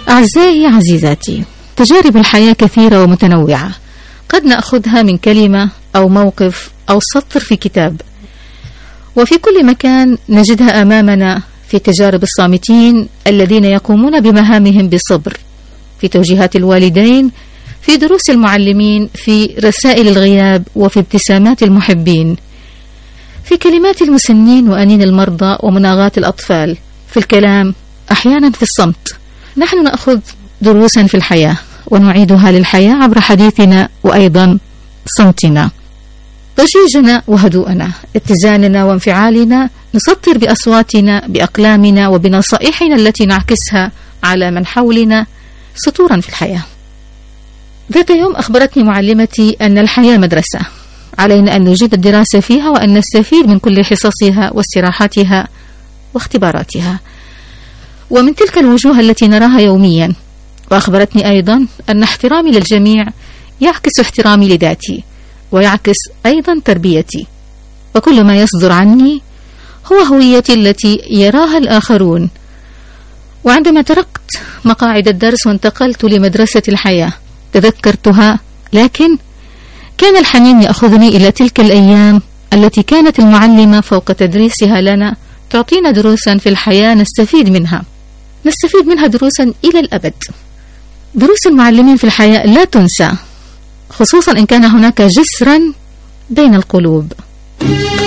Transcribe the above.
أعزائي عزيزاتي، تجارب الحياة كثيرة ومتنوعة، قد نأخذها من كلمة أو موقف أو سطر في كتاب، وفي كل مكان نجدها أمامنا في تجارب الصامتين الذين يقومون بمهامهم بصبر، في توجيهات الوالدين، في دروس المعلمين، في رسائل الغياب، وفي ابتسامات المحبين، في كلمات المسنين وأنين المرضى ومناغاة الأطفال، في الكلام، أحيانا في الصمت. نحن نأخذ دروسا في الحياة ونعيدها للحياة عبر حديثنا وأيضا صمتنا، ضجيجنا وهدوءنا، اتزاننا وانفعالنا، نسطر بأصواتنا، بأقلامنا وبنصائحنا التي نعكسها على من حولنا سطورا في الحياة. ذات يوم أخبرتني معلمتي أن الحياة مدرسة، علينا أن نجيد الدراسة فيها وأن نستفيد من كل حصصها واستراحاتها واختباراتها، ومن تلك الوجوه التي نراها يوميا. وأخبرتني أيضا أن احترامي للجميع يعكس احترامي لذاتي، ويعكس أيضا تربيتي، وكل ما يصدر عني هو هويتي التي يراها الآخرون. وعندما تركت مقاعد الدرس وانتقلت لمدرسة الحياة تذكرتها، لكن كان الحنين يأخذني إلى تلك الأيام التي كانت المعلمة فوق تدريسها لنا تعطينا دروسا في الحياة نستفيد منها دروسا إلى الأبد. دروس المعلمين في الحياة لا تنسى، خصوصا إن كان هناك جسرا بين القلوب.